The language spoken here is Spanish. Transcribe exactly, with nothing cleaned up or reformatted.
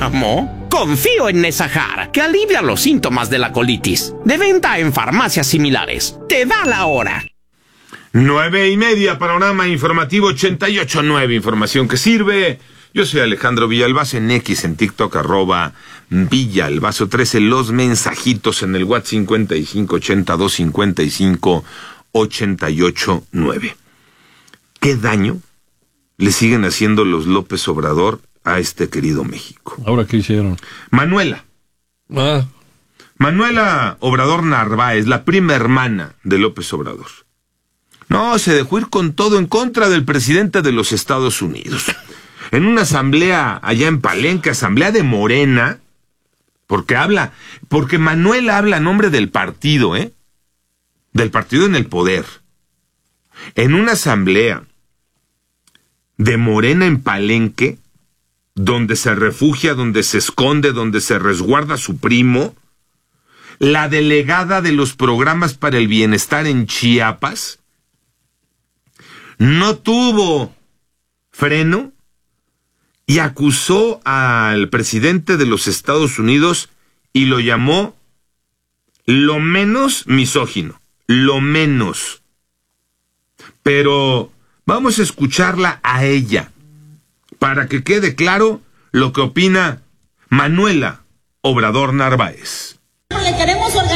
amo. Confío en Nesajar, que alivia los síntomas de la colitis. De venta en farmacias similares. Te da la hora. Nueve y media, panorama informativo ochenta y ocho punto nueve, información que sirve. Yo soy Alejandro Villalbazo, en X, en TikTok, arroba Villalbazo trece, los mensajitos en el WhatsApp cincuenta y cinco ochenta y dos cincuenta y cinco ochenta y ocho nueve. ¿Qué daño le siguen haciendo los López Obrador a este querido México? ¿Ahora qué hicieron? Manuela. Ah. Manuela Obrador Narváez, la prima hermana de López Obrador. No, se dejó ir con todo en contra del presidente de los Estados Unidos. En una asamblea allá en Palenque, asamblea de Morena, porque habla, porque Manuela habla a nombre del partido, ¿eh? Del partido en el poder. En una asamblea de Morena en Palenque, donde se refugia, donde se esconde, donde se resguarda su primo, la delegada de los programas para el bienestar en Chiapas, no tuvo freno y acusó al presidente de los Estados Unidos y lo llamó lo menos misógino, lo menos. Pero vamos a escucharla a ella, para que quede claro lo que opina Manuela Obrador Narváez. Le queremos